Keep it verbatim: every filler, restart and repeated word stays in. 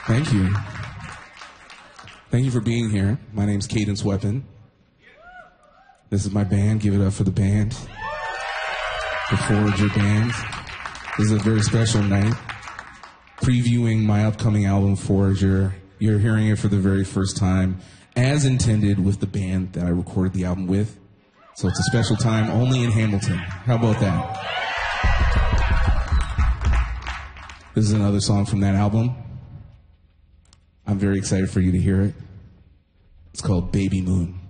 Thank you. Thank you for being here. My name's Cadence Weapon. This is my band. Give it up for the band. The Forager Band. This is a very special night. Previewing my upcoming album, Forager. You're hearing it for the very first time, as intended with the band that I recorded the album with. So it's a special time only in Hamilton. How about that? This is another song from that album. I'm very excited for you to hear it. It's called Baby Moon.